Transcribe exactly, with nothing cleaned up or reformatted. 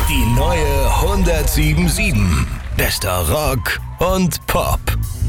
Die neue hundertsieben Komma sieben. Bester Rock und Pop.